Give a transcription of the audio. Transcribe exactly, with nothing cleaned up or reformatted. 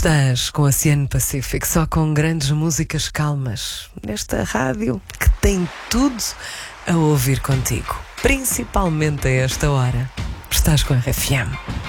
Estás com o Oceano Pacífico, só com grandes músicas calmas, nesta rádio que tem tudo a ouvir contigo, principalmente a esta hora. Estás com a R F M.